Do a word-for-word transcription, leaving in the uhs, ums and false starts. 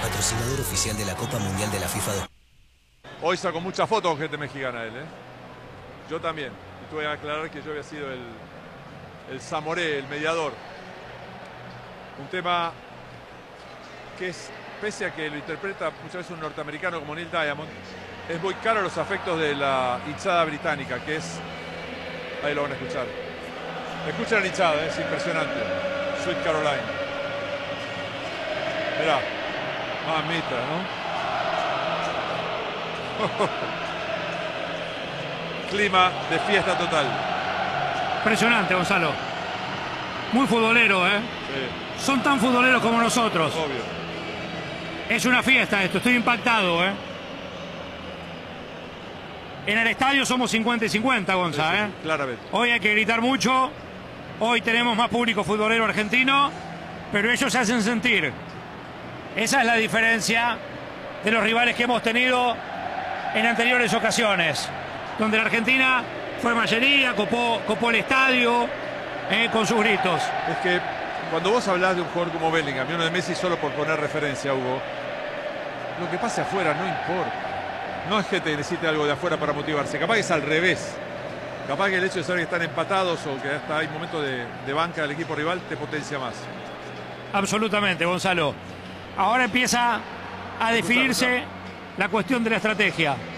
patrocinador oficial de la Copa Mundial de la FIFA dos. Hoy sacó muchas fotos con gente mexicana él, ¿eh? Yo también. Y te voy a aclarar que yo había sido el, el Zamoré, el mediador. Un tema que es, pese a que lo interpreta muchas veces un norteamericano como Neil Diamond, es muy caro a los afectos de la hinchada británica, que es... Ahí lo van a escuchar. Escuchen la hinchada, ¿eh? Es impresionante. Sweet Caroline. Mirá. Mamita, ¿no? Clima de fiesta total. Impresionante, Gonzalo. Muy futbolero, ¿eh? Sí. Son tan futboleros como nosotros. Obvio. Es una fiesta esto, estoy impactado, ¿eh? En el estadio somos cincuenta y cincuenta, Gonza, Sí, sí, ¿eh? claramente. Hoy hay que gritar mucho. Hoy tenemos más público futbolero argentino, pero ellos se hacen sentir. Esa es la diferencia de los rivales que hemos tenido en anteriores ocasiones, donde la Argentina fue mayoría, copó, copó el estadio eh, con sus gritos. Es que cuando vos hablás de un jugador como Bellingham y uno de Messi, solo por poner referencia, Hugo, lo que pase afuera no importa. No es que te necesite algo de afuera para motivarse, capaz que es al revés. Capaz que el hecho de saber que están empatados o que hasta hay momentos de, de banca del equipo rival te potencia más. Absolutamente, Gonzalo. Ahora empieza a definirse la cuestión de la estrategia.